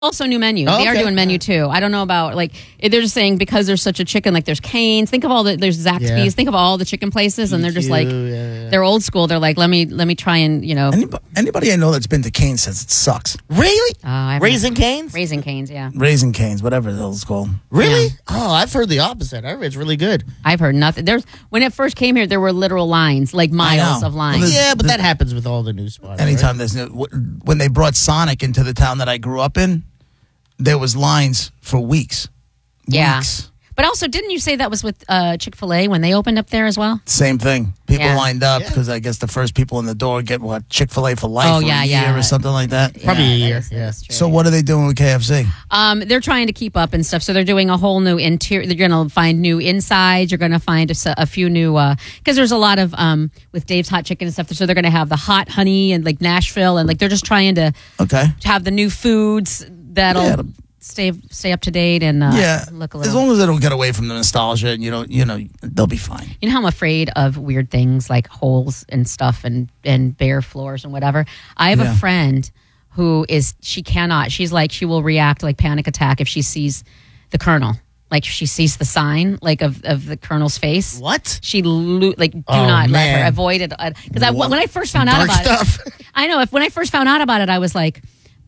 Also, new menu. Oh, they are okay. doing menu too. I don't know about they're just saying because there's such a chicken. Like there's Cane's. Think of all there's Zaxby's. Yeah. Think of all the chicken places, and they're just like yeah. they're old school. They're like let me try and Anybody I know that's been to Cane's says it sucks. Really? I've Raising Cane's? Raising Cane's. Yeah, Raising Cane's, whatever the hell it's called. Really? Yeah. Oh, I've heard the opposite. I heard it's really good. I've heard nothing. When it first came here, there were literal lines, like miles know. of lines. Well, Yeah, but that happens with all the new spots. Anytime there's when they brought Sonic into the town that I grew up in, there was lines for weeks. Yeah. Weeks. But also, didn't you say that was with Chick-fil-A when they opened up there as well? Same thing. People Yeah. lined up Yeah. because I guess the first people in the door get Chick-fil-A for life Oh, for yeah, a year yeah. or something like that. Probably a year. That's true. So what are they doing with KFC? They're trying to keep up and stuff. So they're doing a whole new interior. They're going to find new insides. You're going to find a few new because there's a lot of with Dave's Hot Chicken and stuff. So they're going to have the hot honey and like Nashville and like they're just trying to Okay. have the new foods that'll Yeah. stay up to date and Yeah. look a As little. long as they don't get away from the nostalgia and they'll be fine. You know how I'm afraid of weird things like holes and stuff and bare floors and whatever. I have Yeah. a friend who she's like she will react like panic attack if she sees the Colonel. Like she sees the sign like of the Colonel's face. What? She do Oh, not let man. her avoid it because when I first found out Dark about stuff. it, I know when I first found out about it, I was like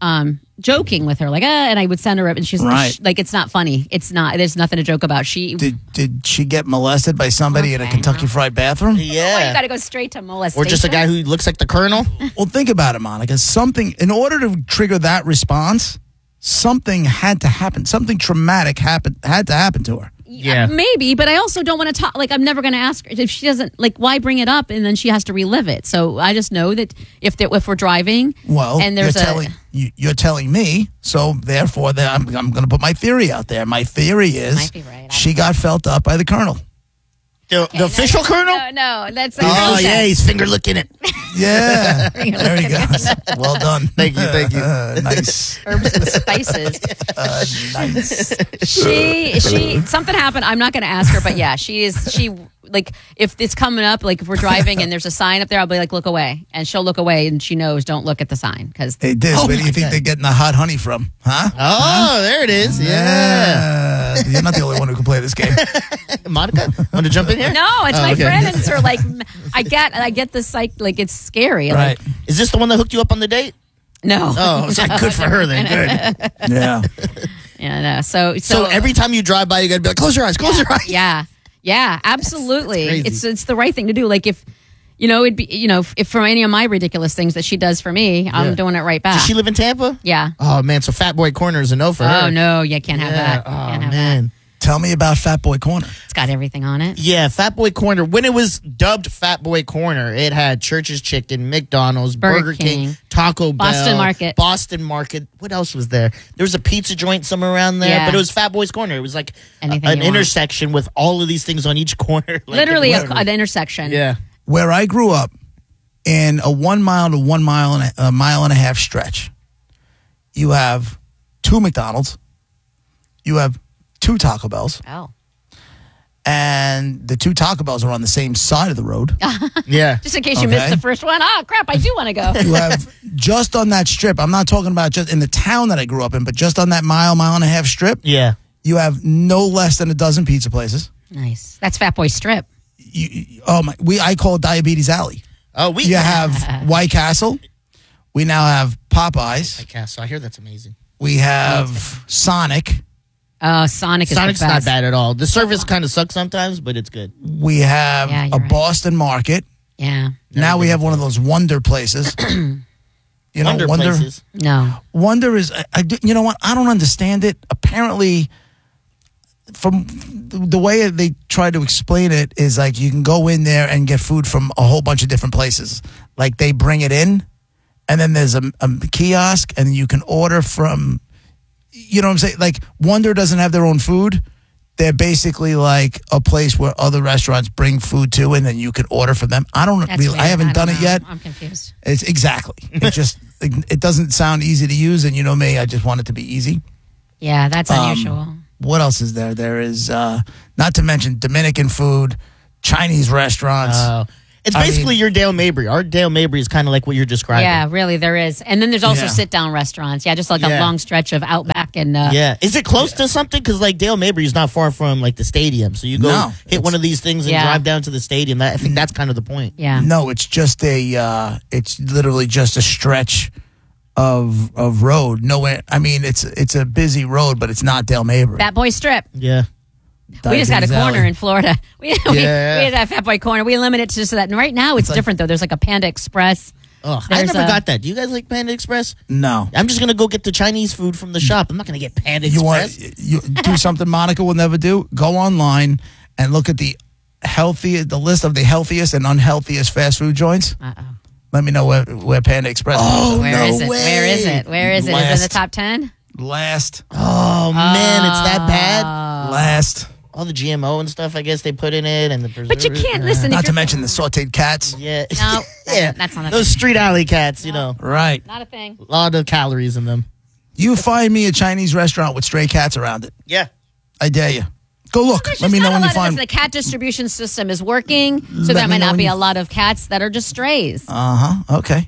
joking with her like and I would send her up and she's Right. like it's not funny. It's not. There's nothing to joke about. Did she get molested by somebody in a Okay, Kentucky no. Fried bathroom? Oh, you Yeah. got to go straight to molestation. Or just a guy who looks like the Colonel? Well, think about it, Monica. In order to trigger that response, something had to happen. Something traumatic had to happen to her. Yeah. Maybe, but I also don't want to talk. Like, I'm never going to ask her if she doesn't. Like, why bring it up and then she has to relive it? So I just know that if we're driving, Well, and there's you're telling me, so therefore I'm going to put my theory out there. My theory is Might be right. I don't she got felt up by the Colonel. The official Colonel? No, that's Oh, yeah, he's finger licking it. Yeah, there he goes. Well done. Thank you. Nice. herbs and spices. Nice. She something happened. I'm not going to ask her, but yeah, she like if it's coming up, like if we're driving and there's a sign up there, I'll be like, look away, and she'll look away, and she knows don't look at the sign because Hey, Diz, Oh where do my you think God. they're getting the hot honey from? Huh? Oh, there it is. Yeah. You're not the only one who can play this game. Monica, want to jump in here? no, it's Oh, my okay. friend, and it's her like I get the psych like it's scary. Right. Like, Is this the one that hooked you up on the date? no. Oh, it's like good for her then. Good. Yeah. Yeah, no. So every time you drive by, you got to be like, close your eyes, close your eyes. Yeah, absolutely. crazy. It's the right thing to do. Like if it'd be if for any of my ridiculous things that she does for me, I'm Yeah. doing it right back. Does she live in Tampa? Yeah. Oh, man, so Fat Boy Corner is a no for her. Oh no, you can't have that. Oh, Can't have man. that. Tell me about Fat Boy Corner. It's got everything on it. Yeah, Fat Boy Corner. When it was dubbed Fat Boy Corner, it had Church's Chicken, McDonald's, Burger King, Taco Bell, Boston Market. What else was there? There was a pizza joint somewhere around there, Yeah. but it was Fat Boy's Corner. It was like Anything an you want. intersection with all of these things on each corner. Like Literally it was- an intersection. Yeah. Where I grew up, in a 1 mile to 1 mile and a mile and a half stretch, you have 2 McDonald's, you have 2 Taco Bells, Oh. and the 2 Taco Bells are on the same side of the road. Yeah. Just in case you missed Okay. the first one. Oh crap! I do want to go. You have just on that strip. I'm not talking about just in the town that I grew up in, but just on that mile and a half strip, Yeah. you have no less than a dozen pizza places. Nice. That's Fat Boy Strip. I call it Diabetes Alley. Oh, You have White Castle. We now have Popeyes. So I hear that's amazing. We have Sonic. Sonic is Sonic's the not best. bad at all. The service kind of sucks sometimes, but it's good. We have Yeah, a you're right. Boston Market. Yeah. Now we have one of those Wonder places. Wonder places. No. Wonder is, you know what? I don't understand it. Apparently, from the way they try to explain it is like you can go in there and get food from a whole bunch of different places. Like they bring it in, and then there's a kiosk, and you can order from, you know what I'm saying? Like Wonder doesn't have their own food. They're basically like a place where other restaurants bring food to, and then you can order from them. I don't That's really, weird. I haven't don't done it know. yet. I'm confused. It's exactly. It just it doesn't sound easy to use, and you know me, I just want it to be easy. Yeah, that's unusual. What else is there? There is not to mention Dominican food, Chinese restaurants. It's basically your Dale Mabry. Our Dale Mabry is kind of like what you're describing. Yeah, really, there is. And then there's also sit-down restaurants. Yeah, just like a long stretch of Outback and. Is it close to something? Because like Dale Mabry is not far from like the stadium, so you go hit one of these things and drive down to the stadium. I think that's kind of the point. Yeah. No, it's just it's literally just a stretch of road. Nowhere. I mean, it's a busy road, but it's not Dale Mabry. Fat Boy Strip. Yeah. We just had a corner in Florida. We had a Fat Boy corner. We limited it to just that. And right now it's different, though. There's like a Panda Express. Oh, I never got that. Do you guys like Panda Express? No. I'm just going to go get the Chinese food from the shop. I'm not going to get Panda Express. You do something Monica will never do? Go online and look at the list of the healthiest and unhealthiest fast food joints. Uh-oh. Let me know where Panda Express is. Oh, Where is it? way. Where is it? Where is it? Is it in the top 10? Last. Oh, man, it's that bad? Last. All the GMO and stuff, I guess they put in it, and the preservatives. But you can't listen. Not to mention the sauteed cats. Yeah. No, yeah. that's not a Those thing. street alley cats, you know. Right. Not a thing. A lot of calories in them. You find me a Chinese restaurant with stray cats around it. Yeah. I dare you. Go look. There's Let me just know not when a you lot of find. this. The cat distribution system is working, so Let there me might know not when be you- a lot of cats that are just strays. Okay.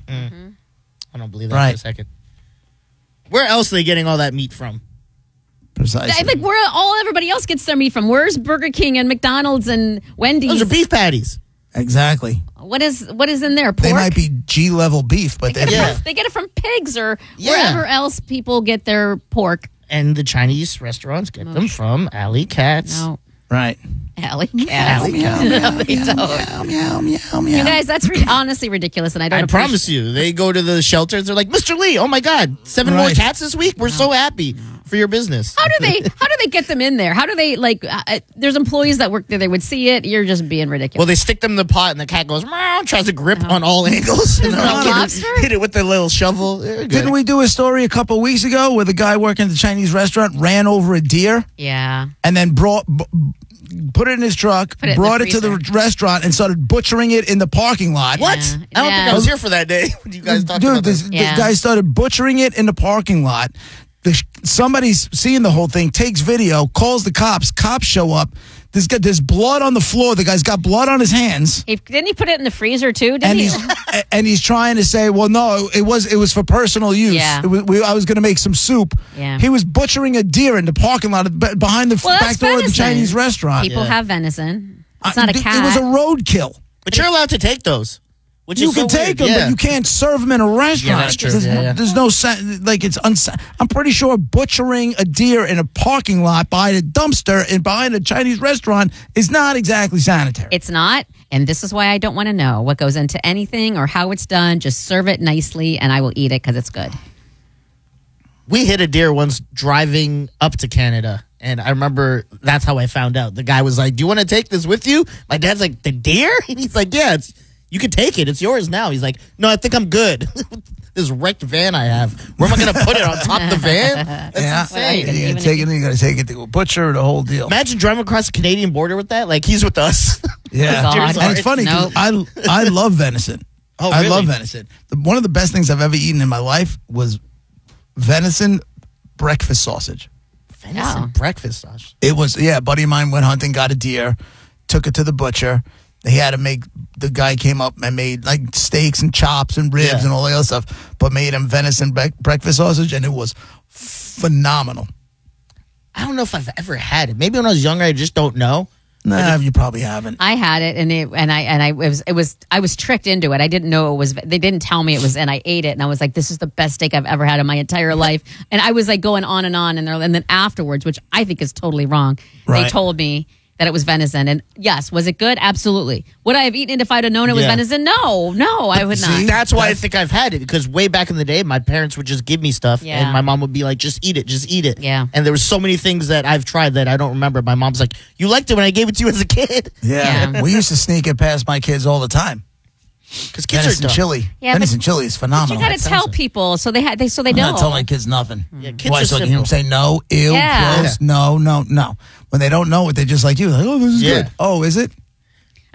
I don't believe that for a second. Where else are they getting all that meat from? Precisely. Like where everybody else gets their meat from. Where's Burger King and McDonald's and Wendy's? Those are beef patties. Exactly. What is in there? Pork? They might be G-level beef, but they They get it from pigs or wherever else people get their pork. And the Chinese restaurants get them from alley cats. No. Right. Alley cats. No, they don't. Meow, meow, meow. You guys, that's honestly ridiculous, and I don't. I promise you, they go to the shelters. They're like, Mr. Lee, oh my God, 7 more cats this week. We're so happy for your business. How do they get them in there? How do they there's employees that work there. They would see it. You're just being ridiculous. Well, they stick them in the pot, and the cat goes, meow, tries to grip on all angles. And hit it with the little shovel. Didn't we do a story a couple of weeks ago where the guy working at the Chinese restaurant ran over a deer? Yeah. And then put it in his truck, brought it to the restaurant, and started butchering it in the parking lot. What? I don't think I was here for that day when you guys talked about this. The guy started butchering it in the parking lot. Somebody's seeing the whole thing, takes video, calls the cops. Cops show up. There's blood on the floor. The guy's got blood on his hands. Didn't he put it in the freezer too? And he's trying to say, well, no, it was for personal use. Yeah. I was going to make some soup. Yeah. He was butchering a deer in the parking lot behind the back door of the Chinese restaurant. People have venison. It's not a cat. It was a roadkill. But you're allowed to take those. You can take them, but you can't serve them in a restaurant. Yeah, that's true. There's no I'm pretty sure butchering a deer in a parking lot behind a dumpster and behind a Chinese restaurant is not exactly sanitary. It's not, and this is why I don't want to know what goes into anything or how it's done. Just serve it nicely, and I will eat it because it's good. We hit a deer once driving up to Canada. And I remember that's how I found out. The guy was like, do you want to take this with you? My dad's like, the deer? And he's like, yeah, you can take it. It's yours now. He's like, no, I think I'm good. This wrecked van I have. Where am I going to put it? On top of the van? That's insane. You got to take it to a butcher, the whole deal. Imagine driving across the Canadian border with that. Like, he's with us. Yeah. And it's funny because I love venison. Oh, really? I love venison. One of the best things I've ever eaten in my life was venison breakfast sausage. Venison breakfast sausage? It was, a buddy of mine went hunting, got a deer, took it to the butcher. He had to the guy came up and made like steaks and chops and ribs and all the other stuff, but made him venison breakfast sausage, and it was phenomenal. I don't know if I've ever had it. Maybe when I was younger, I just don't know. Nah, you probably haven't. I had it, I was tricked into it. I didn't know it was. They didn't tell me it was, and I ate it, and I was like, "This is the best steak I've ever had in my entire life." And I was like going on, and then afterwards, which I think is totally wrong, they told me that it was venison. And yes, was it good? Absolutely. Would I have eaten it if I'd have known it was venison? No, I would not. That's why I think I've had it, because way back in the day, my parents would just give me stuff, and my mom would be like, just eat it. Yeah. And there were so many things that I've tried that I don't remember. My mom's like, you liked it when I gave it to you as a kid. Yeah. We used to sneak it past my kids all the time. Because kids venison are dumb. chili. Yeah, venison chili is phenomenal. You got to tell people so they know. I'm not telling my kids nothing. Yeah, kids Why, are so you simple. hear them say no, ew, gross, no. When they don't know it, they're just like you. Like, oh, this is good. Oh, is it?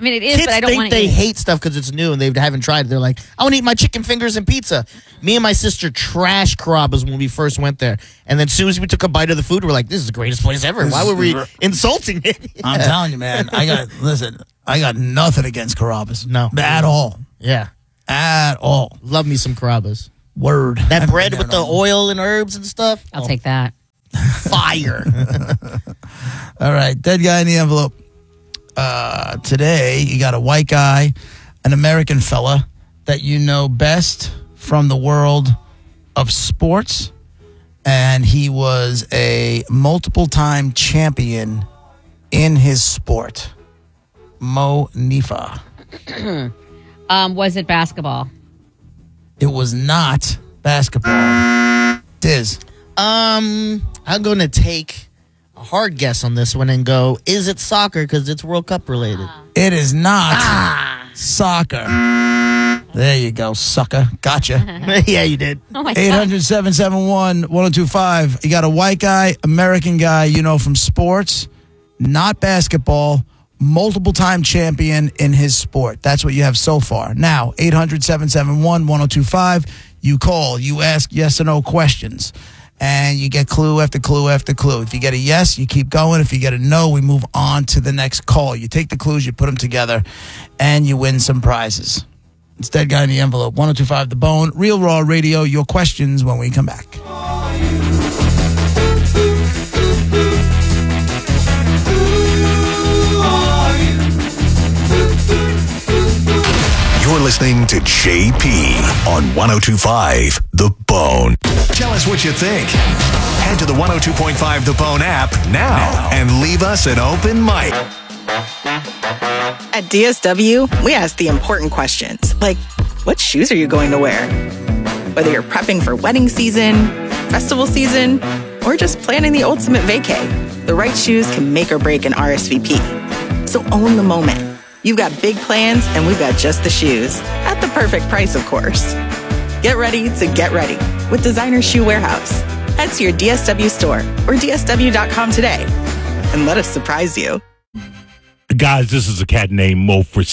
I mean, it is, Kids but I don't think want to they eat it. hate stuff because it's new and they haven't tried it. They're like, I want to eat my chicken fingers and pizza. Me and my sister trashed Carrabba's when we first went there. And then as soon as we took a bite of the food, we're like, this is the greatest place ever. Why were we insulting it? I'm telling you, man. I got nothing against Carrabba's. No. At all. Yeah. At all. Love me some Carrabba's. Word. That I've bread been with there the all- oil and herbs and stuff. I'll take that. Fire. All right. Dead guy in the envelope. Today, you got a white guy, an American fella that you know best from the world of sports. And he was a multiple-time champion in his sport. Mo Nifa. Was it basketball? It was not basketball. Diz. I'm going to take a hard guess on this one and go, is it soccer? Because it's World Cup related. It is not soccer. There you go, sucker. Gotcha. Yeah, you did. Oh my God. 800-771-1025. You got a white guy, American guy, you know, from sports, not basketball, multiple-time champion in his sport. That's what you have so far. Now, 800-771-1025. You call, you ask yes or no questions, and you get clue after clue after clue. If you get a yes, you keep going. If you get a no, we move on to the next call. You take the clues, you put them together, and you win some prizes. It's Dead Guy in the Envelope, 1025 The Bone, Real Raw Radio. Your questions when we come back. You're listening to JP on 1025 The Bone. Tell us what you think. Head to the 102.5 The Bone app now and leave us an open mic. At DSW, we ask the important questions, like, what shoes are you going to wear? Whether you're prepping for wedding season, festival season, or just planning the ultimate vacay, the right shoes can make or break an RSVP. So own the moment. You've got big plans, and we've got just the shoes. At the perfect price, of course. Get ready to get ready with Designer Shoe Warehouse. Head to your DSW store or DSW.com today and let us surprise you. Guys, this is a cat named Mo for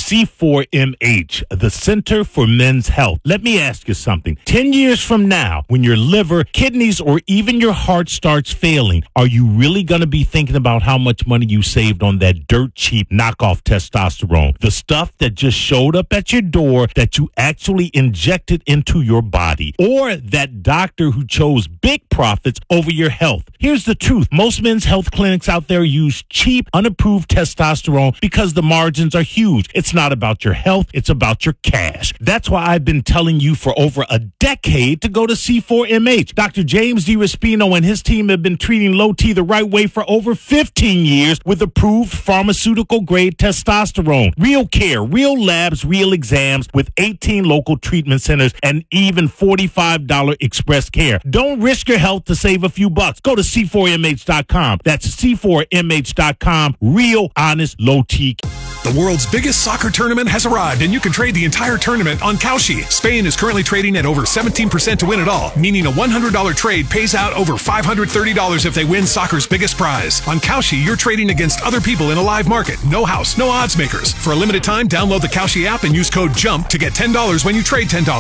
C4MH, the Center for Men's Health. Let me ask you something. 10 years from now, when your liver, kidneys, or even your heart starts failing, are you really going to be thinking about how much money you saved on that dirt cheap knockoff testosterone? The stuff that just showed up at your door that you actually injected into your body, or that doctor who chose big profits over your health. Here's the truth. Most men's health clinics out there use cheap, unapproved testosterone because the margins are huge. It's not about your health. It's about your cash. That's why I've been telling you for over a decade to go to C4MH. Dr. James DiRespino and his team have been treating low T the right way for over 15 years with approved pharmaceutical-grade testosterone. Real care, real labs, real exams with 18 local treatment centers and even $45 express care. Don't risk your health to save a few bucks. Go to C4MH.com. That's C4MH.com. Real, honest, low T. The world's biggest soccer tournament has arrived, and you can trade the entire tournament on Kalshi. Spain is currently trading at over 17% to win it all, meaning a $100 trade pays out over $530 if they win soccer's biggest prize. On Kalshi, you're trading against other people in a live market. No house, no odds makers. For a limited time, download the Kalshi app and use code JUMP to get $10 when you trade $10.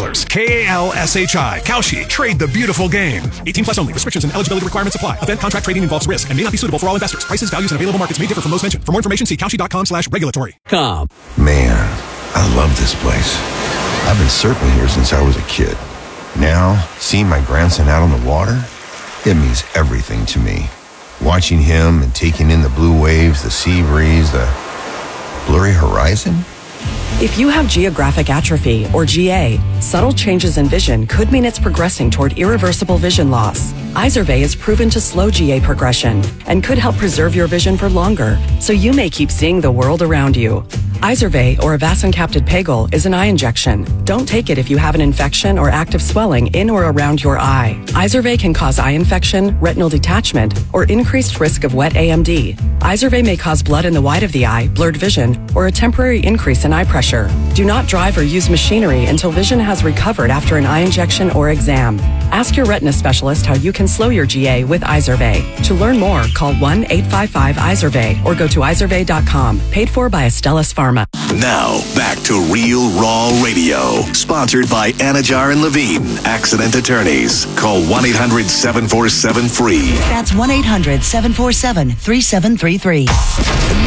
KALSHI. Kalshi. Trade the beautiful game. 18 plus only. Restrictions and eligibility requirements apply. Event contract trading involves risk and may not be suitable for all investors. Prices, values, and available markets may differ from those mentioned. For more information, see Kalshi.com/regulatory. Man, I love this place. I've been surfing here since I was a kid. Now, seeing my grandson out on the water, it means everything to me. Watching him and taking in the blue waves, the sea breeze, the blurry horizon. If you have geographic atrophy, or GA, subtle changes in vision could mean it's progressing toward irreversible vision loss. Izervay is proven to slow GA progression and could help preserve your vision for longer, so you may keep seeing the world around you. Izervay, or avacincaptad pegol, is an eye injection. Don't take it if you have an infection or active swelling in or around your eye. Izervay can cause eye infection, retinal detachment, or increased risk of wet AMD. Izervay may cause blood in the white of the eye, blurred vision, or a temporary increase in eye pressure. Do not drive or use machinery until vision has recovered after an eye injection or exam. Ask your retina specialist how you can slow your GA with Izervay. To learn more, call 1-855-IZERVAY or go to izervay.com. Paid for by Astellas Pharma. Pharma. Now, back to Real Raw Radio. Sponsored by Anajar and Levine, accident attorneys. Call 1-800-747-FREE. That's 1-800-747-3733.